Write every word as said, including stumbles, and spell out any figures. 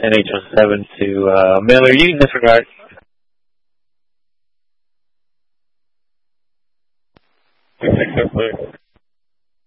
N H oh seven to uh, Miller. You can disregard.